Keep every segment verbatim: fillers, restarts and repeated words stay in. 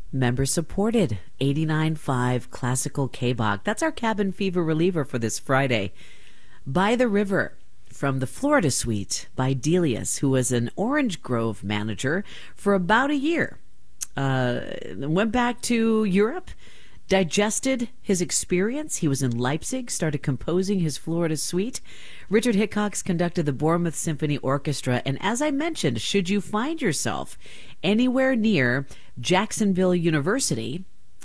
Member supported eighty-nine point five Classical K-Bach. That's our cabin fever reliever for this Friday. By the River from the Florida Suite by Delius, who was an Orange Grove manager for about a year. Uh, went back to Europe, digested his experience. He was in Leipzig, started composing his Florida Suite. Richard Hickox conducted the Bournemouth Symphony Orchestra. And as I mentioned, should you find yourself anywhere near Jacksonville University,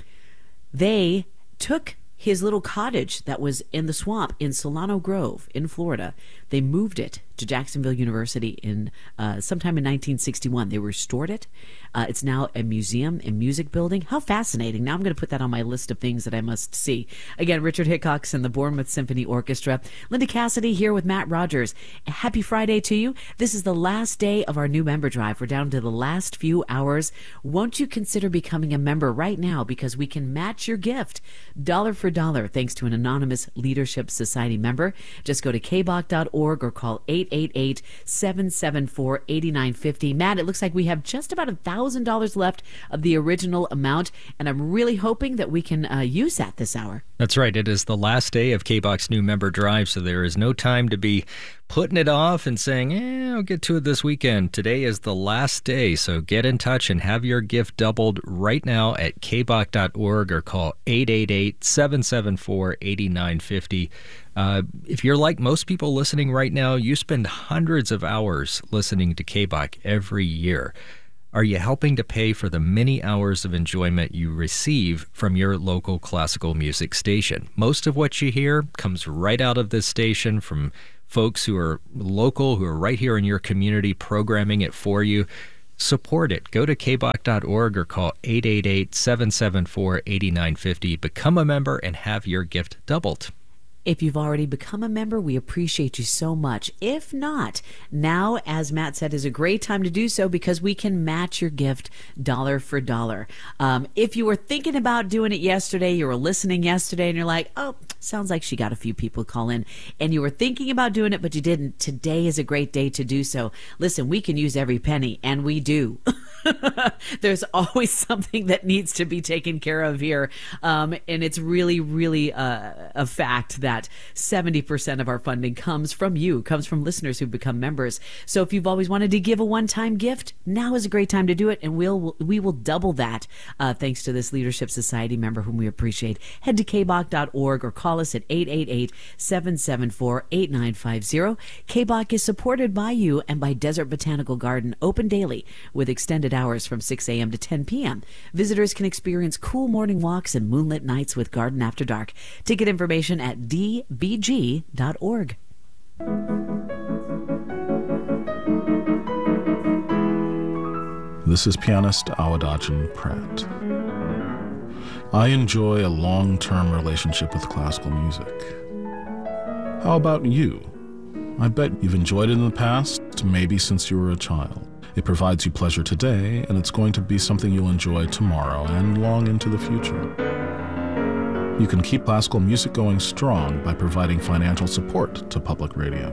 they took his little cottage that was in the swamp in Solano Grove in Florida. They moved it to Jacksonville University in uh, sometime in nineteen sixty-one. They restored it. Uh, it's now a museum and music building. How fascinating. Now I'm going to put that on my list of things that I must see. Again, Richard Hickox and the Bournemouth Symphony Orchestra. Linda Cassidy here with Matt Rogers. Happy Friday to you. This is the last day of our new member drive. We're down to the last few hours. Won't you consider becoming a member right now, because we can match your gift dollar for dollar thanks to an anonymous Leadership Society member. Just go to k bach dot org or call eight eight eight, seven seven four, eight nine five zero. Matt, it looks like we have just about one thousand dollars left of the original amount, and I'm really hoping that we can uh, use that this hour. That's right. It is the last day of K-Bach's new member drive, so there is no time to be putting it off and saying, eh, I'll get to it this weekend. Today is the last day, so get in touch and have your gift doubled right now at k bach dot org or call eight eight eight, seven seven four, eight nine five zero. Uh, if you're like most people listening right now, you spend hundreds of hours listening to K-Bach every year. Are you helping to pay for the many hours of enjoyment you receive from your local classical music station? Most of what you hear comes right out of this station from folks who are local, who are right here in your community programming it for you. Support it. Go to k bach dot org or call eight eight eight, seven seven four, eight nine five zero. Become a member and have your gift doubled. If you've already become a member, we appreciate you so much. If not, now, as Matt said, is a great time to do so, because we can match your gift dollar for dollar. Um, if you were thinking about doing it yesterday, you were listening yesterday, and you're like, oh, sounds like she got a few people call in, and you were thinking about doing it, but you didn't, today is a great day to do so. Listen, we can use every penny, and we do. There's always something that needs to be taken care of here. Um, and it's really, really uh, a fact that seventy percent of our funding comes from you, comes from listeners who become members. So if you've always wanted to give a one-time gift, now is a great time to do it. And we'll, we will double that uh, thanks to this Leadership Society member whom we appreciate. Head to k bach dot org or call us at eight eight eight, seven seven four, eight nine five zero. K-Bach is supported by you and by Desert Botanical Garden, open daily with extended hours from six a.m. to ten p.m. Visitors can experience cool morning walks and moonlit nights with Garden After Dark. Ticket information at d b g dot org. This is pianist Awadagin Pratt. I enjoy a long-term relationship with classical music. How about you? I bet you've enjoyed it in the past, maybe since you were a child. It provides you pleasure today, and it's going to be something you'll enjoy tomorrow and long into the future. You can keep classical music going strong by providing financial support to public radio.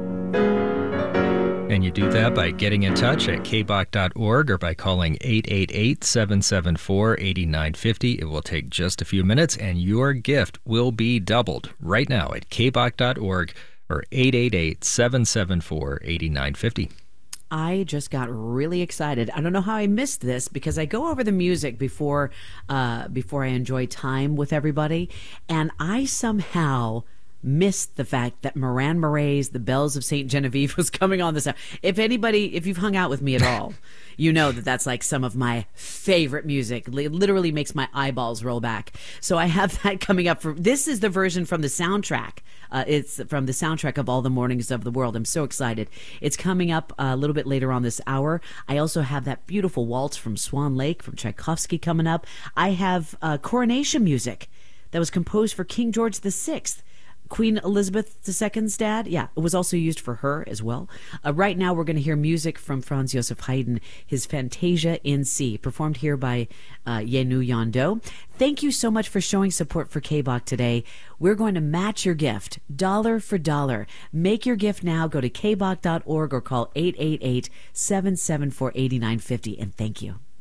And you do that by getting in touch at k bach dot org or by calling eight eight eight, seven seven four, eight nine five zero. It will take just a few minutes, and your gift will be doubled right now at k bach dot org or eight eight eight, seven seven four, eight nine five zero. I just got really excited. I don't know how I missed this, because I go over the music before uh, before I enjoy time with everybody, and I somehow missed the fact that Moran Murray's The Bells of Saint Genevieve was coming on this. If anybody, if you've hung out with me at all, you know that that's like some of my favorite music. It literally makes my eyeballs roll back. So I have that coming up. For this is the version from the soundtrack. Uh, it's from the soundtrack of All the Mornings of the World. I'm so excited. It's coming up a little bit later on this hour. I also have that beautiful waltz from Swan Lake from Tchaikovsky coming up. I have uh, coronation music that was composed for King George the Sixth. Queen Elizabeth the Second's dad. Yeah, it was also used for her as well. Uh, right now, we're going to hear music from Franz Joseph Haydn, his Fantasia in C, performed here by uh, Yenu Yando. Thank you so much for showing support for K-Bach today. We're going to match your gift, dollar for dollar. Make your gift now. Go to k bach dot org or call eight eight eight, seven seven four, eight nine five zero, and thank you.